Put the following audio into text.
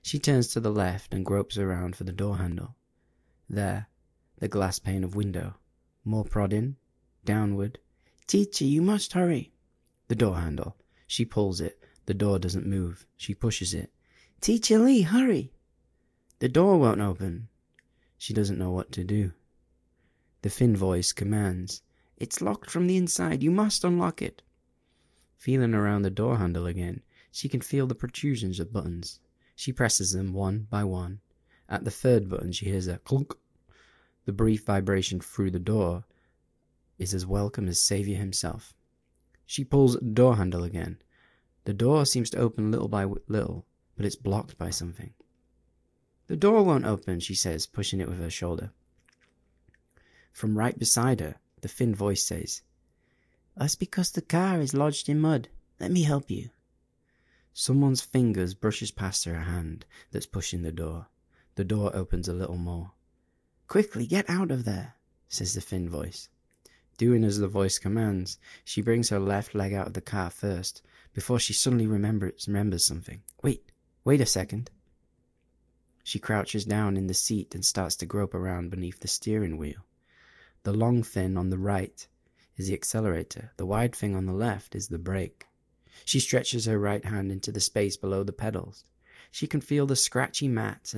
She turns to the left and gropes around for the door handle. There, the glass pane of window. More prodding. Downward. Teacher, you must hurry. The door handle. She pulls it. The door doesn't move. She pushes it. Teacher Lee, hurry. The door won't open. She doesn't know what to do. The thin voice commands. It's locked from the inside. You must unlock it. Feeling around the door handle again, she can feel the protrusions of buttons. She presses them one by one. At the third button, she hears a clunk. The brief vibration through the door is as welcome as Saviour himself. She pulls at the door handle again. The door seems to open little by little, but it's blocked by something. The door won't open, she says, pushing it with her shoulder. From right beside her, the thin voice says, That's because the car is lodged in mud. Let me help you. Someone's fingers brushes past her hand that's pushing the door. The door opens a little more. Quickly, get out of there, says the thin voice. Doing as the voice commands, she brings her left leg out of the car first, before she suddenly remembers something. Wait a second. She crouches down in the seat and starts to grope around beneath the steering wheel. The long thing on the right is the accelerator. The wide thing on the left is the brake. She stretches her right hand into the space below the pedals. She can feel the scratchy mat